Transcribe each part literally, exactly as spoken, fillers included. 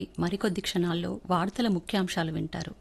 మరికొద్ది క్షణాల్లో వార్తల ముఖ్యాంశాలు వింటారు.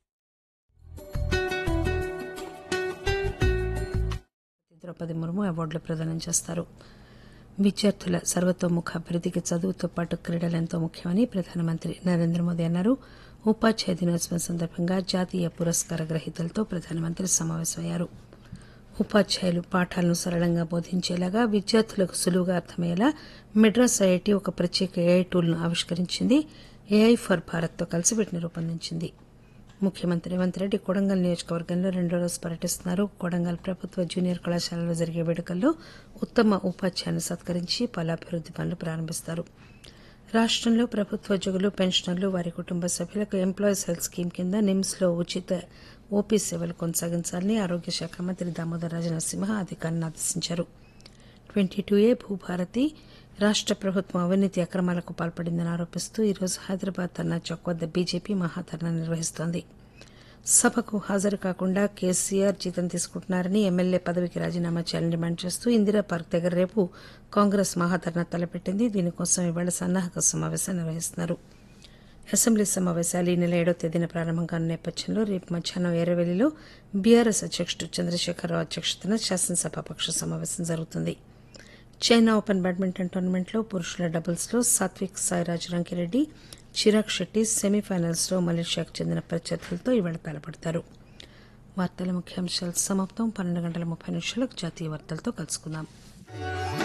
ద్రౌపది ముర్ము అవార్డులు ప్రదానం చేస్తారు. విద్యార్థుల సర్వతోముఖ అభివృద్ధికి చదువుతో పాటు క్రీడలు ఎంతో ముఖ్యమని ప్రధానమంత్రి నరేంద్ర మోదీ అన్నారు. ఉపాధ్యాయ దినోత్సవం సందర్భంగా జాతీయ పురస్కార గ్రహీతలతో ప్రధానమంత్రి సమావేశమయ్యారు. ఉపాధ్యాయులు పాఠాలను సరళంగా బోధించేలాగా విద్యార్థులకు సులువుగా అర్థమయ్యేలా మెడ్రాస్ ఐఐటి ఒక ప్రత్యేక ఏఐ టూల్ను ఆవిష్కరించింది. ఏఐ ఫర్ భారత్తో కలిసి వీటిని రూపొందించింది. ముఖ్యమంత్రి రేవంత్ రెడ్డి కొడంగల్ నియోజకవర్గంలో రెండో రోజు పర్యటిస్తున్నారు. కొడంగల్ ప్రభుత్వ జూనియర్ కళాశాలలో జరిగే వేడుకల్లో ఉత్తమ ఉపాధ్యాయులను సత్కరించి పలు అభివృద్ది పనులు ప్రారంభిస్తారు. రాష్టంలో ప్రభుత్వోద్యోగులు, పెన్షనర్లు, వారి కుటుంబ సభ్యులకు ఎంప్లాయీస్ హెల్త్ స్కీమ్ కింద నిమ్స్లో ఉచిత ఓపీ సేవలు కొనసాగించాలని ఆరోగ్య శాఖ మంత్రి దామోదర్ రాజనరసింహ అధికారులను ఆదేశించారు. ట్వంటీ టూ ఏ భూభారతి రాష్ట ప్రభుత్వం అవినీతి అక్రమాలకు పాల్పడిందని ఆరోపిస్తూ ఈరోజు హైదరాబాద్ ధర్నా చౌక్ వద్ద బీజేపీ మహాధర్నా నిర్వహిస్తోంది. సభకు హాజరు కాకుండా కేసీఆర్ జీతం తీసుకుంటున్నారని, ఎమ్మెల్యే పదవికి రాజీనామా చేయాలని డిమాండ్ చేస్తూ ఇందిరా పార్క్ దగ్గర రేపు కాంగ్రెస్ మహాధర్నా తలపెట్టింది. దీనికోసం ఇవాళ సన్నాహక సమావేశం నిర్వహిస్తున్నారు. అసెంబ్లీ సమావేశాలు ఈ నెల ఏడో తేదీన ప్రారంభం కానున్న నేపథ్యంలో రేపు మధ్యాహ్నం ఎర్రవెల్లిలో బీఆర్ఎస్ అధ్యక్షుడు చంద్రశేఖరరావు అధ్యక్షతన శాసనసభాపక్ష సమావేశం జరుగుతుంది. చైనా ఓపెన్ బ్యాడ్మింటన్ టోర్నమెంట్లో పురుషుల డబుల్స్లో సాత్విక్ సాయిరాజ్ రంకిరెడ్డి, చిరాగ్ షెట్టి సెమీఫైనల్స్లో మలేషియాకు చెందిన ప్రత్యర్థులతో ఇవాళ తలపడతారు. వార్తల ముఖ్యాంశాలు సమాప్తం. పన్నెండు గంటల ముప్పై నిమిషాలకు జాతీయ వార్తలతో కలుసుకుందాం.